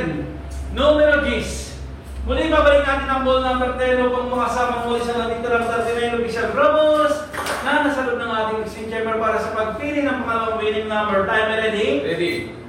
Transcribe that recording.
Numero 10. Muli babalik natin ang ball number 10 upang makasama muli sa natitira 39 Official Ramos na nasa loob ng ating mixing chamber para sa pagpili ng pangalawang winning number. Time ready? Ready.